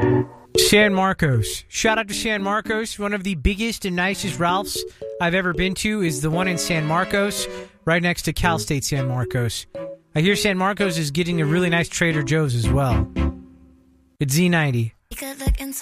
San Marcos. Shout out to San Marcos. One of the biggest and nicest Ralphs I've ever been to is the one in San Marcos, right next to Cal State San Marcos. I hear San Marcos is getting a really nice Trader Joe's as well. It's Z90. You could look into